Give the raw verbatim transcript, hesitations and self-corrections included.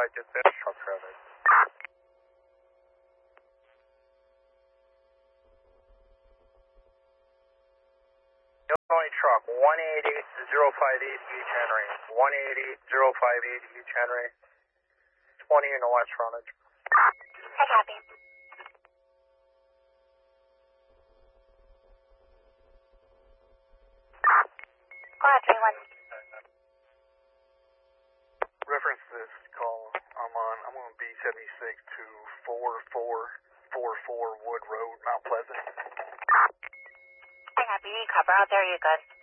five two six, truck traffic. Illinois truck, one eight eight zero five eight East Henry, one eight eight zero five eight East Henry, twenty in the west frontage. I copy. Go ahead, three one. Reference this call. I'm on, I'm on B seventy-six to four four four four Wood Road, Mount Pleasant. I copy. You cover out there, you're good.